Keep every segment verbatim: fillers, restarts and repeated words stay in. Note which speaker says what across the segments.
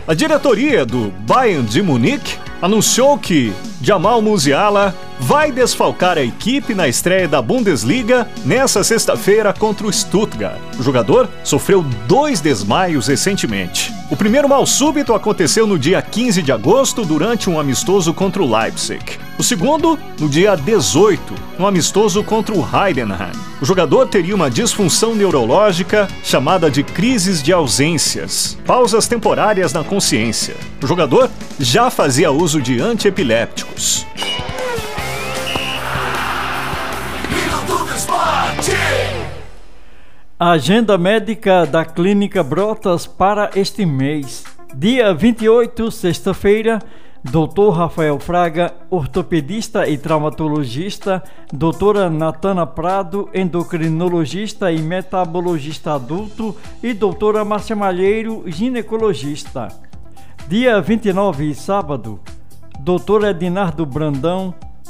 Speaker 1: A diretoria do Bayern de Munique anunciou que Jamal Musiala vai desfalcar a equipe na estreia da Bundesliga nesta sexta-feira contra o Stuttgart. O jogador sofreu dois desmaios recentemente. O primeiro mal súbito aconteceu no dia quinze de agosto, durante um amistoso contra o Leipzig. O segundo, no dia dezoito, um amistoso contra o Heidenheim. O jogador teria uma disfunção neurológica chamada de crises de ausências, pausas temporárias na consciência. O jogador já fazia uso de antiepilépticos.
Speaker 2: A agenda médica da Clínica Brotas para este mês. Dia vinte e oito, sexta-feira, doutor Rafael Fraga, ortopedista e traumatologista, doutora Natana Prado, endocrinologista e metabologista adulto, e doutora Márcia Malheiro, ginecologista. Dia vinte e nove, sábado, doutor Edinardo Brandão,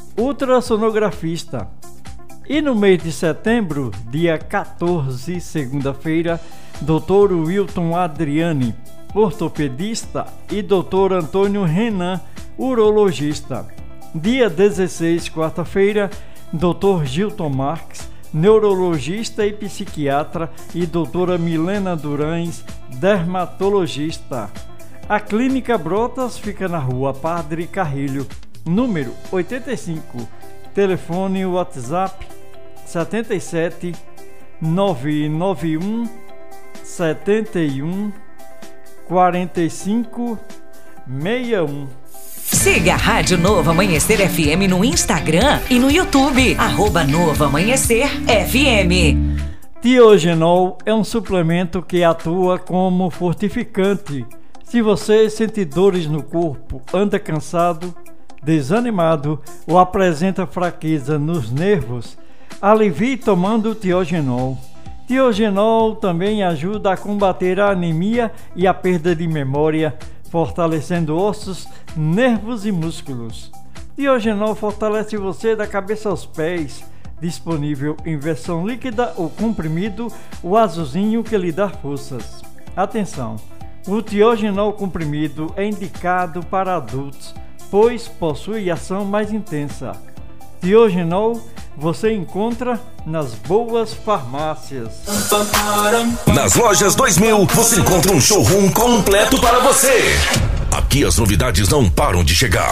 Speaker 2: ultrassonografista. E no mês de setembro, dia quatorze, segunda-feira, doutor Wilton Adriani, ortopedista, e doutor Antônio Renan, urologista. Dia dezesseis, quarta-feira, doutor Gilton Marques, neurologista e psiquiatra, e doutora Milena Durães, dermatologista. A Clínica Brotas fica na rua Padre Carrilho, número oitenta e cinco. Telefone WhatsApp setenta e sete, nove nove um, setenta e um, quarenta e cinco, sessenta e um.
Speaker 3: Siga a Rádio Novo Amanhecer F M no Instagram e no YouTube, arroba Novo Amanhecer F M.
Speaker 2: Tiogenol é um suplemento que atua como fortificante. Se você sente dores no corpo, anda cansado, desanimado ou apresenta fraqueza nos nervos, alivie tomando o Tiogenol. Tiogenol também ajuda a combater a anemia e a perda de memória, fortalecendo ossos, nervos e músculos. Tiogenol fortalece você da cabeça aos pés, disponível em versão líquida ou comprimido, o azulzinho que lhe dá forças. Atenção! O Tiogenol comprimido é indicado para adultos, pois possui ação mais intensa. Tiogenol você encontra nas boas farmácias.
Speaker 4: Nas lojas dois mil você encontra um showroom completo para você. Aqui as novidades não param de chegar.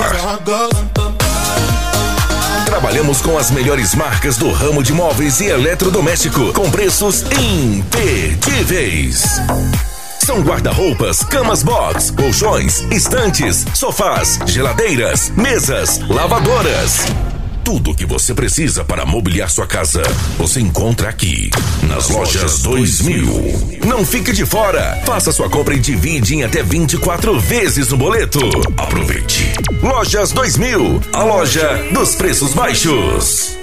Speaker 4: Trabalhamos com as melhores marcas do ramo de móveis e eletrodoméstico, com preços imperdíveis. São guarda-roupas, camas box, colchões, estantes, sofás, geladeiras, mesas, lavadoras. Tudo o que você precisa para mobiliar sua casa, você encontra aqui, nas lojas dois mil. Não fique de fora. Faça sua compra e divide em até vinte e quatro vezes no boleto. Aproveite. Lojas dois mil, a loja dos preços baixos.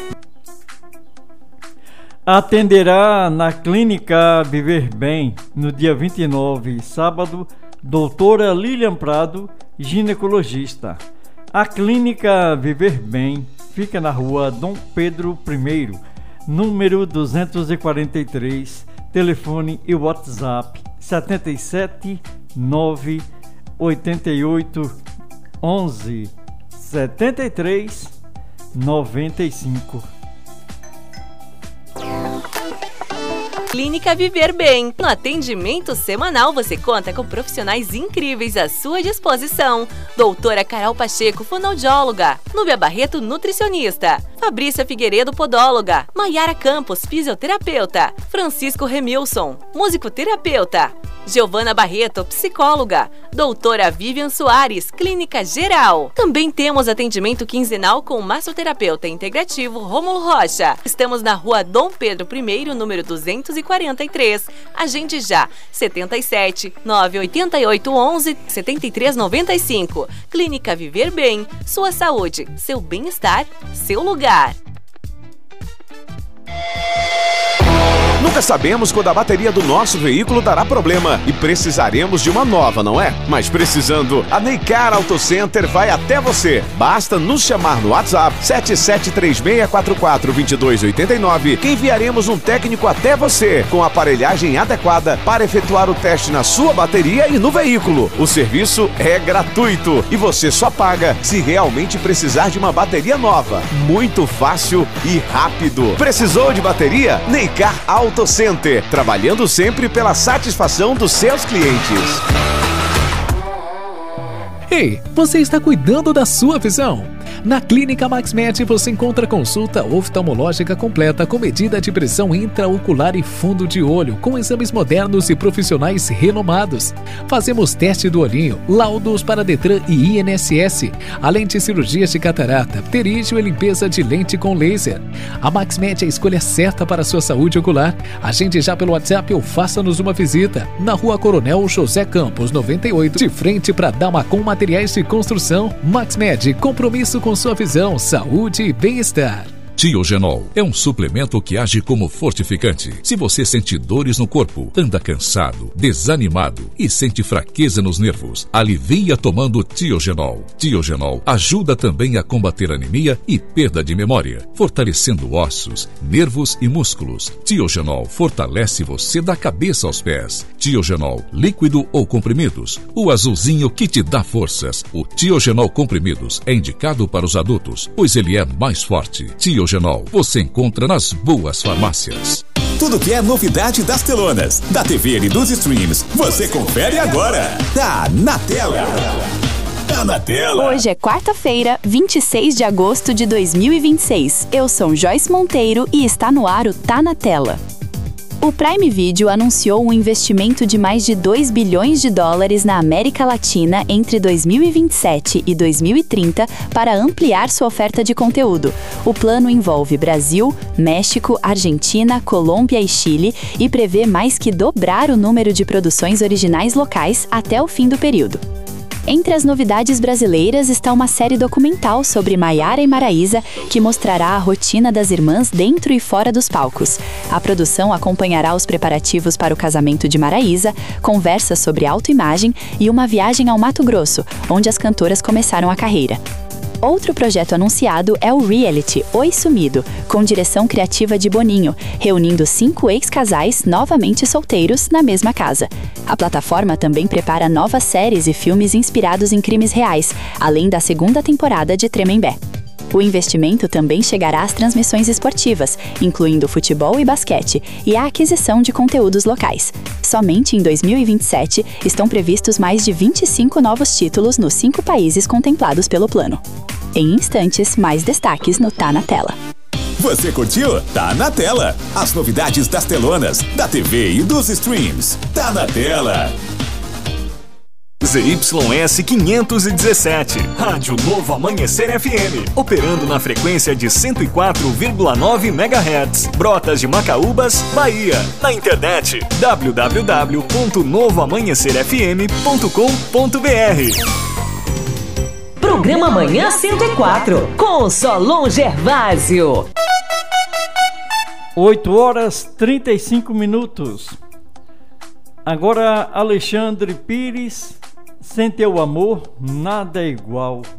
Speaker 2: Atenderá na Clínica Viver Bem, no dia vinte e nove, sábado, doutora Lilian Prado, ginecologista. A Clínica Viver Bem fica na rua Dom Pedro I, número duzentos e quarenta e três, telefone e WhatsApp setenta e sete, nove oitenta e oito, onze, setenta e três, noventa e cinco.
Speaker 5: Clínica Viver Bem. No atendimento semanal você conta com profissionais incríveis à sua disposição. Doutora Carol Pacheco, fonoaudióloga. Núbia Barreto, nutricionista. Fabrícia Figueiredo, podóloga. Maiara Campos, fisioterapeuta. Francisco Remilson, musicoterapeuta. Giovana Barreto, psicóloga. Doutora Vivian Soares, clínica geral. Também temos atendimento quinzenal com o massoterapeuta integrativo Rômulo Rocha. Estamos na rua Dom Pedro I, número duzentos e quarenta e três. Agende já, setenta e sete, nove oitenta e oito, onze, setenta e três, noventa e cinco. Clínica Viver Bem, sua saúde, seu bem-estar, seu lugar.
Speaker 6: Nunca sabemos quando a bateria do nosso veículo dará problema e precisaremos de uma nova, não é? Mas precisando, a Neycar Auto Center vai até você. Basta nos chamar no WhatsApp sete sete três seis quatro quatro dois dois oito nove que enviaremos um técnico até você com a aparelhagem adequada para efetuar o teste na sua bateria e no veículo. O serviço é gratuito e você só paga se realmente precisar de uma bateria nova. Muito fácil e rápido. Precisou de bateria? Neycar Auto Center, trabalhando sempre pela satisfação dos seus clientes.
Speaker 7: Ei, você está cuidando da sua visão? Na Clínica MaxMed você encontra consulta oftalmológica completa com medida de pressão intraocular e fundo de olho, com exames modernos e profissionais renomados. Fazemos teste do olhinho, laudos para Detran e I N S S, além de cirurgias de catarata, pterígio e limpeza de lente com laser. A MaxMed é a escolha certa para a sua saúde ocular. Agende já pelo WhatsApp ou faça-nos uma visita. Na Rua Coronel José Campos, noventa e oito, de frente para Damacom Materiais de Construção. MaxMed, compromisso com sua visão, saúde e bem-estar.
Speaker 8: Tiogenol é um suplemento que age como fortificante. Se você sente dores no corpo, anda cansado, desanimado e sente fraqueza nos nervos, alivia tomando Tiogenol. Tiogenol ajuda também a combater anemia e perda de memória, fortalecendo ossos, nervos e músculos. Tiogenol fortalece você da cabeça aos pés. Tiogenol, líquido ou comprimidos, o azulzinho que te dá forças. O Tiogenol comprimidos é indicado para os adultos, pois ele é mais forte. Tiogenol você encontra nas boas farmácias.
Speaker 9: Tudo que é novidade das telonas, da T V e dos streams, você confere agora. Tá na tela. Tá na tela.
Speaker 10: Hoje é quarta-feira, vinte e seis de agosto de dois mil e vinte e seis. Eu sou Joyce Monteiro e está no ar o Tá na Tela. O Prime Video anunciou um investimento de mais de dois bilhões de dólares na América Latina entre dois mil e vinte e sete e dois mil e trinta para ampliar sua oferta de conteúdo. O plano envolve Brasil, México, Argentina, Colômbia e Chile e prevê mais que dobrar o número de produções originais locais até o fim do período. Entre as novidades brasileiras está uma série documental sobre Maiara e Maraísa, que mostrará a rotina das irmãs dentro e fora dos palcos. A produção acompanhará os preparativos para o casamento de Maraísa, conversas sobre autoimagem e uma viagem ao Mato Grosso, onde as cantoras começaram a carreira. Outro projeto anunciado é o reality Oi Sumido, com direção criativa de Boninho, reunindo cinco ex-casais novamente solteiros na mesma casa. A plataforma também prepara novas séries e filmes inspirados em crimes reais, além da segunda temporada de Tremembé. O investimento também chegará às transmissões esportivas, incluindo futebol e basquete, e a aquisição de conteúdos locais. Somente em dois mil e vinte e sete estão previstos mais de vinte e cinco novos títulos nos cinco países contemplados pelo plano. Em instantes, mais destaques no Tá na Tela.
Speaker 9: Você curtiu? Tá na Tela. As novidades das telonas, da T V e dos streams. Tá na Tela.
Speaker 1: Z Y S quinhentos e dezessete, Rádio Novo Amanhecer F M, operando na frequência de cento e quatro vírgula nove megahertz, Brotas de Macaúbas, Bahia. Na internet w w w ponto novo amanhecer f m ponto com ponto b r.
Speaker 3: Programa Manhã cento e quatro, com Solon Gervásio.
Speaker 2: oito horas trinta e cinco minutos. Agora Alexandre Pires, Sem Teu Amor, Nada é Igual.